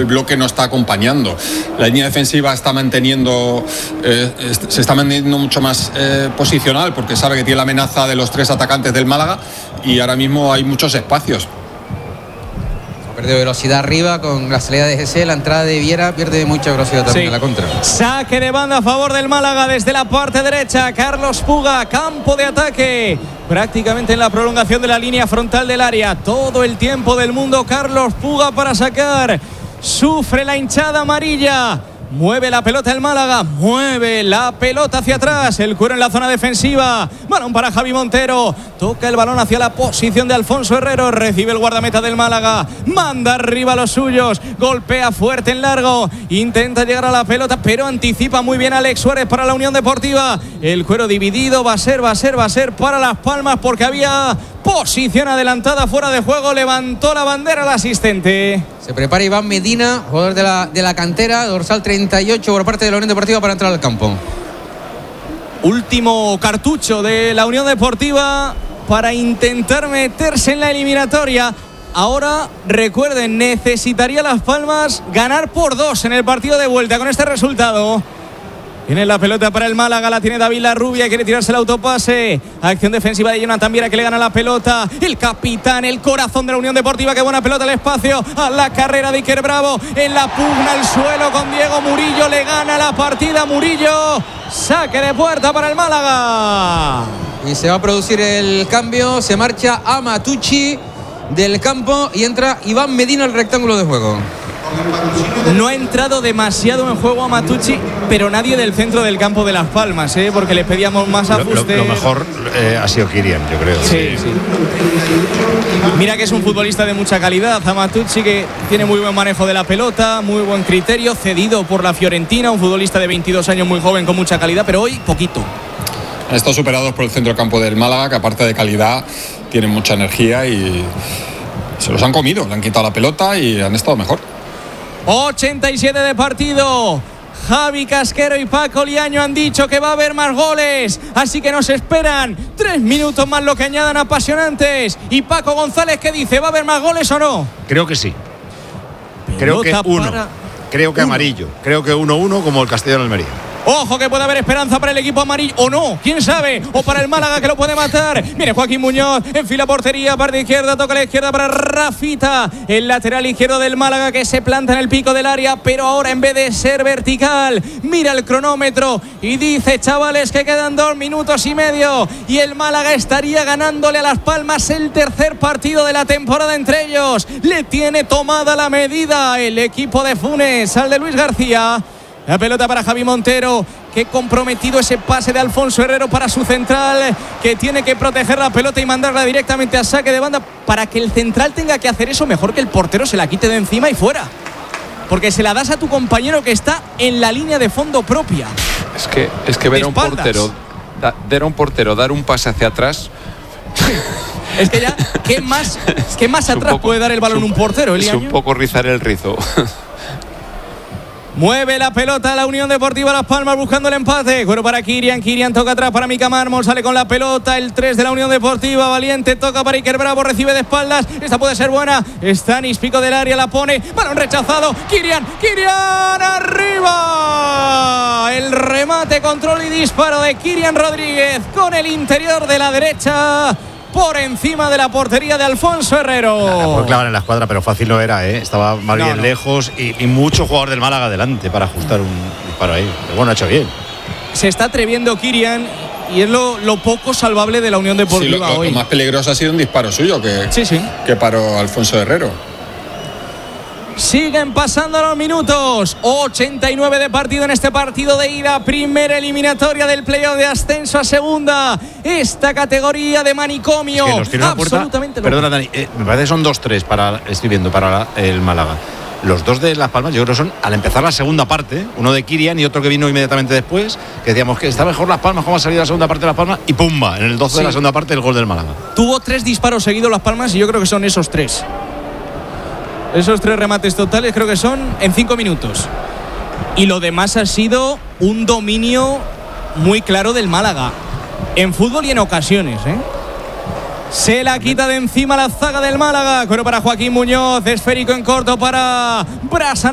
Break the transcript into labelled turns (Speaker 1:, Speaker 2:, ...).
Speaker 1: El bloque no está acompañando. La línea defensiva está manteniendo, se está manteniendo mucho más posicional porque sabe que tiene la amenaza de los 3 atacantes del Málaga y ahora mismo hay muchos espacios.
Speaker 2: Pierde velocidad arriba con la salida de GC, la entrada de Viera pierde mucha velocidad también en la contra.
Speaker 3: Saque de banda a favor del Málaga desde la parte derecha. Carlos Puga, campo de ataque. Prácticamente en la prolongación de la línea frontal del área. Todo el tiempo del mundo Carlos Puga para sacar. Sufre la hinchada amarilla. Mueve la pelota el Málaga, mueve la pelota hacia atrás, el Cuero en la zona defensiva, balón para Javi Montero, toca el balón hacia la posición de Alfonso Herrero, recibe el guardameta del Málaga, manda arriba a los suyos, golpea fuerte en largo, intenta llegar a la pelota, pero anticipa muy bien Alex Suárez para la Unión Deportiva, el Cuero dividido, va a ser para Las Palmas porque había posición adelantada fuera de juego, levantó la bandera el asistente.
Speaker 2: Se prepara Iván Medina, jugador de la cantera, dorsal 38 por parte de la Unión Deportiva para entrar al campo.
Speaker 3: Último cartucho de la Unión Deportiva para intentar meterse en la eliminatoria. Ahora, recuerden, necesitaría Las Palmas ganar por 2 en el partido de vuelta con este resultado. Tiene la pelota para el Málaga, la tiene David Larrubia, quiere tirarse el autopase. Acción defensiva de Jonathan Viera que le gana la pelota. El capitán, el corazón de la Unión Deportiva, qué buena pelota al espacio. A la carrera de Iker Bravo, en la pugna al suelo con Diego Murillo, le gana la partida Murillo. Saque de puerta para el Málaga.
Speaker 2: Y se va a producir el cambio, se marcha Amatucci del campo y entra Iván Medina al rectángulo de juego.
Speaker 3: No ha entrado demasiado en juego Amatucci, pero nadie del centro del campo de Las Palmas, porque le pedíamos más ajuste.
Speaker 4: Lo mejor ha sido Kirian, yo creo.
Speaker 3: Sí. Mira que es un futbolista de mucha calidad, Amatucci, que tiene muy buen manejo de la pelota, muy buen criterio, cedido por la Fiorentina, un futbolista de 22 años muy joven con mucha calidad, pero hoy poquito.
Speaker 1: Han estado superados por el centro del campo del Málaga, que aparte de calidad, tienen mucha energía y se los han comido, le han quitado la pelota y han estado mejor.
Speaker 3: 87 de partido. Javi Casquero y Paco Liaño han dicho que va a haber más goles, así que nos esperan 3 minutos más, lo que añadan apasionantes. Y Paco González, ¿qué dice? ¿Va a haber más goles o no?
Speaker 4: Creo que sí. Creo que 1. Creo que amarillo. Creo que 1-1 como el Castellón Almería.
Speaker 3: Ojo que puede haber esperanza para el equipo amarillo, o no, quién sabe, o para el Málaga que lo puede matar. Viene Joaquín Muñoz, enfila portería, parte izquierda, toca a la izquierda para Rafita, el lateral izquierdo del Málaga que se planta en el pico del área, pero ahora en vez de ser vertical, mira el cronómetro y dice, chavales, que quedan 2 minutos y medio y el Málaga estaría ganándole a Las Palmas el tercer partido de la temporada entre ellos. Le tiene tomada la medida el equipo de Funes al de Luis García. La pelota para Javi Montero, que comprometido ese pase de Alfonso Herrero para su central, que tiene que proteger la pelota y mandarla directamente a saque de banda. Para que el central tenga que hacer eso, mejor que el portero se la quite de encima y fuera, porque se la das a tu compañero que está en la línea de fondo propia.
Speaker 5: Es que ver a un portero dar un pase hacia atrás.
Speaker 3: Es que ya, ¿qué más atrás puede dar el balón un portero?
Speaker 5: Es un poco rizar el rizo.
Speaker 3: Mueve la pelota la Unión Deportiva Las Palmas buscando el empate. Cuero para Kirian toca atrás para Mika Mármol, sale con la pelota el 3 de la Unión Deportiva. Valiente toca para Iker Bravo, recibe de espaldas. Esta puede ser buena. Stanis, pico del área, la pone. Balón rechazado. Kirian arriba. El remate, control y disparo de Kirian Rodríguez con el interior de la derecha, por encima de la portería de Alfonso Herrero.
Speaker 4: La puede clavar en la escuadra, pero fácil no era, estaba más bien lejos y mucho jugador del Málaga adelante para ajustar un disparo ahí. Pero bueno, ha hecho bien.
Speaker 3: Se está atreviendo Kirian y es lo poco salvable de la Unión Deportiva hoy.
Speaker 1: Lo más peligroso ha sido un disparo suyo que paró Alfonso Herrero.
Speaker 3: Siguen pasando los minutos. 89 de partido en este partido de ida. Primera eliminatoria del playoff de ascenso a segunda. Esta categoría de manicomio.
Speaker 4: Es que nos tiene una puerta. Perdona, Dani, me parece que son 2-3 para el Málaga. Los dos de Las Palmas, yo creo que son al empezar la segunda parte. Uno de Kirian y otro que vino inmediatamente después. Que decíamos que está mejor Las Palmas, cómo ha salido la segunda parte de Las Palmas. Y pumba, en el 12 de la segunda parte, el gol del Málaga.
Speaker 3: Tuvo 3 disparos seguidos Las Palmas y yo creo que son esos 3. Esos 3 remates totales creo que son en 5 minutos. Y lo demás ha sido un dominio muy claro del Málaga. En fútbol y en ocasiones, Se la quita de encima la zaga del Málaga. Pero para Joaquín Muñoz, esférico en corto para Brasa.